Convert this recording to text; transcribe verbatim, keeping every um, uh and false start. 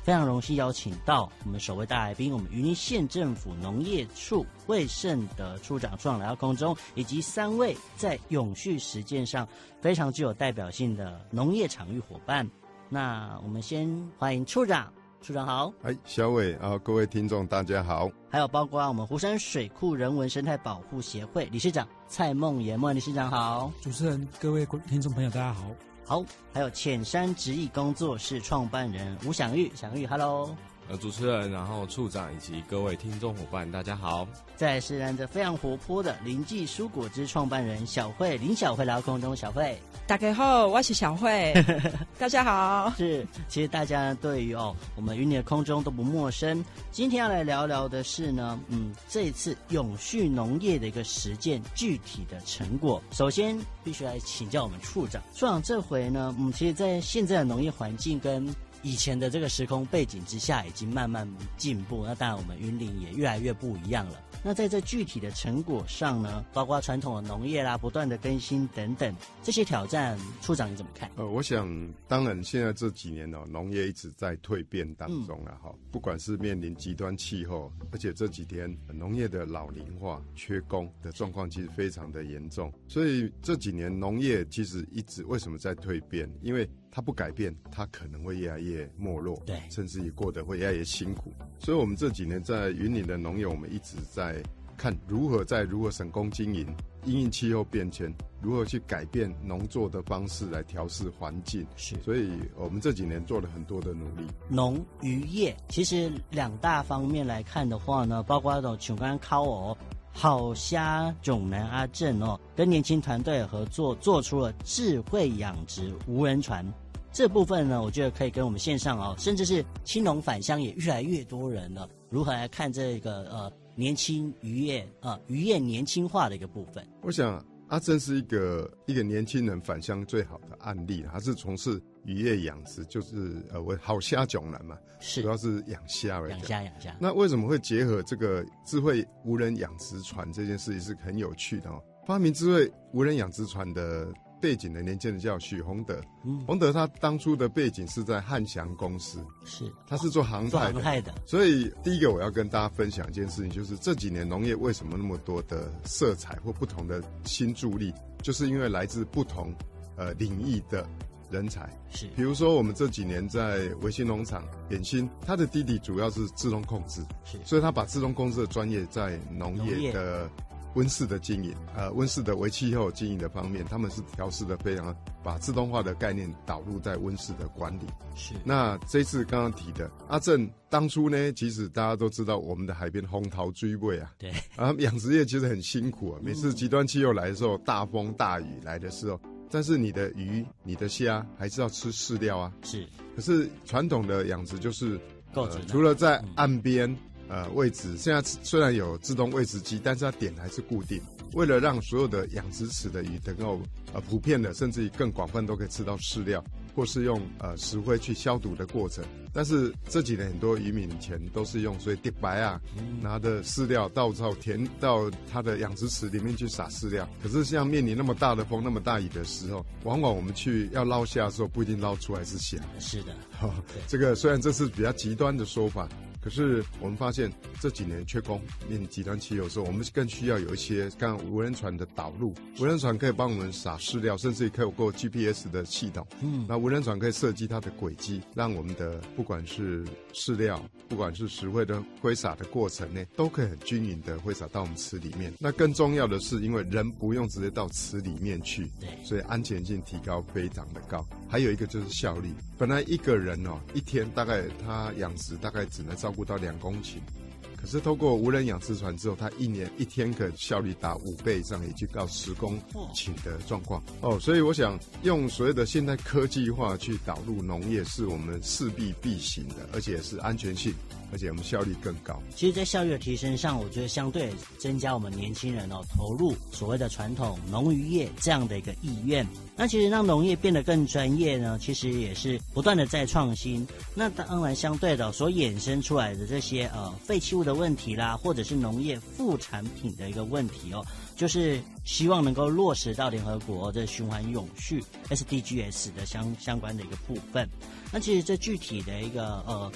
非常荣幸邀请到我们首位大来宾，我们云林县政府农业处魏胜德处长处长来到空中，以及三位在永续实践上非常具有代表性的农业场域伙伴。那我们先欢迎处长。处长好。 哎，小伟啊，各位听众大家好。 还有包括我们湖山水库人文生态保护协会理事长蔡梦妍，梦妍理事长好。 主持人、各位听众朋友大家好。 好，还有浅山植艺工作室创办人吴享玉，享玉 ，Hello。 呃，主持人，然后处长以及各位听众伙伴，大家好。 再来是来着非常活泼的林记蔬果汁创办人小慧，林小慧来到空中，小慧。 大家好，我是小慧。大家好。 是，其实大家对于哦，我们云林的空中都不陌生。今天要来聊聊的是呢，嗯，这一次永续农业的一个实践具体的成果。首先，必须来请教我们处长。处长这回呢，嗯，其实在现在的农业环境跟以前的这个时空背景之下，已经慢慢进步。那当然，我们云林也越来越不一样了。那在这具体的成果上呢，包括传统的农业啦，不断的更新等等，这些挑战，处长你怎么看？ 呃，我想，当然现在这几年哦，农业一直在蜕变当中了哈、嗯。不管是面临极端气候，而且这几天农业的老龄化、缺工的状况其实非常的严重。所以这几年农业其实一直为什么在蜕变？因为它不改变，它可能会越来越没落，对，甚至于过得会越来越辛苦。所以我们这几年在云林的农业，我们一直在看如何在如何省工经营，因应气候变迁，如何去改变农作的方式来调适环境。是，所以我们这几年做了很多的努力。 农渔业其实两大方面来看的话呢，包括那种像刚刚考哦。好虾囧南阿正哦，跟年轻团队合作，做出了智慧养殖无人船。这部分呢，我觉得可以跟我们线上哦，甚至是青农返乡也越来越多人了。如何来看这个呃年轻渔业呃渔业年轻化的一个部分？ 我想阿正是一个一个年轻人返乡最好的案例，他是从事渔业养殖，就是呃为好虾囧南嘛，是主要是养虾而已。 养虾养虾。 那为什么会结合这个智慧无人养殖船这件事情是很有趣的哦。发明智慧无人养殖船的背景的年轻人叫许宏德，嗯，宏德他当初的背景是在汉翔公司，是他是做航太的，航太的。所以第一个我要跟大家分享一件事情，就是这几年农业为什么那么多的色彩或不同的新助力，就是因为来自不同呃领域的人才。是，比如说我们这几年在维新农场点心，他的弟弟主要是自动控制，是，所以他把自动控制的专业在农业的温室的经营，呃，温室的微气候经营的方面，他们是调试的非常，把自动化的概念导入在温室的管理。是。那这次刚刚提的阿正，当初呢，其实大家都知道我们的海边红桃追尾啊，对，啊，养殖业其实很辛苦啊，每次极端气候来的时候，大风大雨来的时候，但是你的鱼、你的虾还是要吃饲料啊。是。可是传统的养殖就是，呃，除了在岸边。嗯呃，位置现在虽然有自动喂食机，但是它点还是固定。为了让所有的养殖池的鱼能够呃普遍的，甚至于更广泛都可以吃到饲料，或是用呃石灰去消毒的过程。但是这几年很多渔民以前都是用所以地白啊，嗯、拿着饲料到到田到他的养殖池里面去撒饲料。可是像面临那么大的风、那么大雨的时候，往往我们去要捞虾的时候，不一定捞出来是虾。是的，哦、这个虽然这是比较极端的说法。可是我们发现这几年缺工，面临极端气候的时候，我们更需要有一些刚刚无人船的导入。无人船可以帮我们撒饲料，甚至可以有过 G P S 的系统。嗯，那无人船可以设计它的轨迹，让我们的不管是饲料，不管是石灰的挥洒的过程呢，都可以很均匀的挥洒到我们池里面。那更重要的是，因为人不用直接到池里面去，对，所以安全性提高非常的高。还有一个就是效率，本来一个人哦，一天大概他养殖大概只能照顾到两公顷，可是透过无人养殖船之后，他一年一天可效率达五倍以上，也就到十公顷的状况哦。所以我想用所谓的现代科技化去导入农业，是我们势必必行的，而且是安全性，而且我们效率更高。 其实，在效率的提升上，我觉得相对增加我们年轻人哦投入所谓的传统农渔业这样的一个意愿。那其实让农业变得更专业呢，其实也是不断的在创新。那当然相对的所衍生出来的这些呃废弃物的问题啦，或者是农业副产品的一个问题哦，就是希望能够落实到联合国的循环永续 S D Gs 的相相关的一个部分。那其实这具体的一个呃